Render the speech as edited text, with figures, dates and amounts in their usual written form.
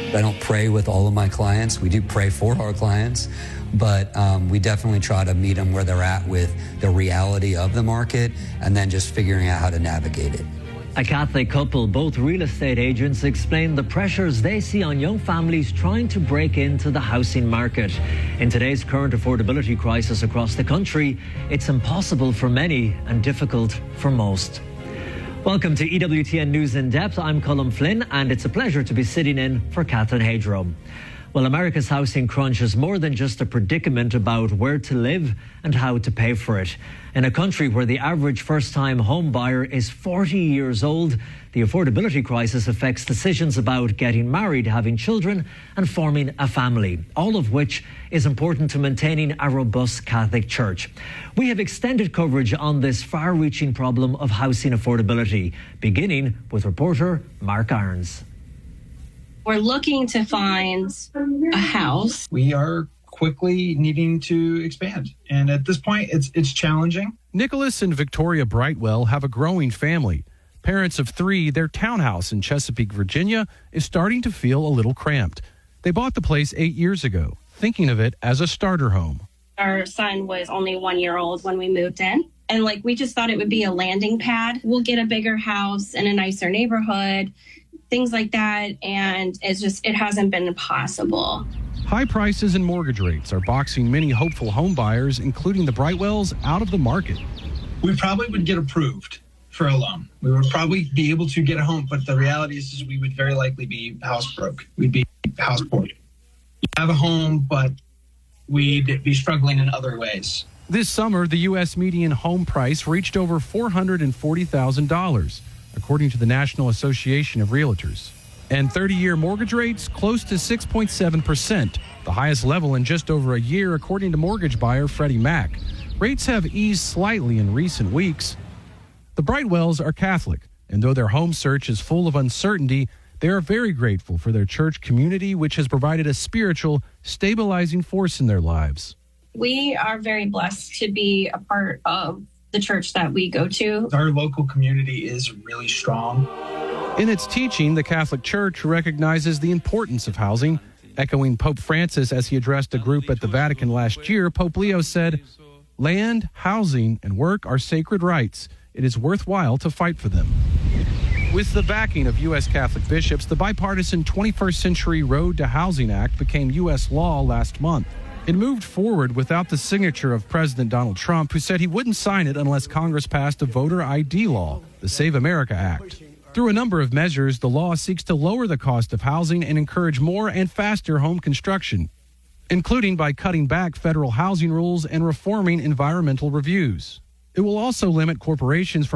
I don't pray with all of my clients. We do pray for our clients, but we definitely try to meet them where they're at with the reality of the market and then just figuring out how to navigate it. A Catholic couple, both real estate agents, explain the pressures they see on young families trying to break into the housing market. In today's current affordability crisis across the country, it's impossible for many and difficult for most. Welcome to EWTN News in Depth. I'm Colm Flynn, and it's a pleasure to be sitting in for Catherine Hadro. Well, America's housing crunch is more than just a predicament about where to live and how to pay for it. In a country where the average first-time home buyer is 40 years old, the affordability crisis affects decisions about getting married, having children and forming a family, all of which is important to maintaining a robust Catholic Church. We have extended coverage on this far-reaching problem of housing affordability, beginning with reporter Mark Irons. We're looking to find a house. We are quickly needing to expand. And at this point, it's challenging. Nicholas and Victoria Brightwell have a growing family. Parents of 3, their townhouse in Chesapeake, Virginia, is starting to feel a little cramped. They bought the place 8 years ago, thinking of it as a starter home. Our son was only 1 year old when we moved in. And we just thought it would be a landing pad. We'll get a bigger house in a nicer neighborhood, things like that, and it hasn't been possible. High prices and mortgage rates are boxing many hopeful home buyers, including the Brightwells, out of the market. We probably would get approved for a loan. We would probably be able to get a home, but the reality is we would very likely be house broke. We'd be house poor. We have a home, but we'd be struggling in other ways. This summer, the U.S. median home price reached over $440,000. according to the National Association of Realtors. And 30-year mortgage rates close to 6.7%, the highest level in just over a year, according to mortgage buyer Freddie Mac. Rates have eased slightly in recent weeks. The Brightwells are Catholic, and though their home search is full of uncertainty, they are very grateful for their church community, which has provided a spiritual, stabilizing force in their lives. We are very blessed to be a part of the church that we go to. Our local community is really strong. In its teaching, the Catholic Church recognizes the importance of housing. Echoing Pope Francis as he addressed a group at the Vatican last year, Pope Leo said, "Land, housing, and work are sacred rights. It is worthwhile to fight for them." With the backing of U.S. Catholic bishops, the bipartisan 21st Century Road to Housing Act became U.S. law last month. It moved forward without the signature of President Donald Trump, who said he wouldn't sign it unless Congress passed a voter ID law, the Save America Act. Through a number of measures, the law seeks to lower the cost of housing and encourage more and faster home construction, including by cutting back federal housing rules and reforming environmental reviews. It will also limit corporations from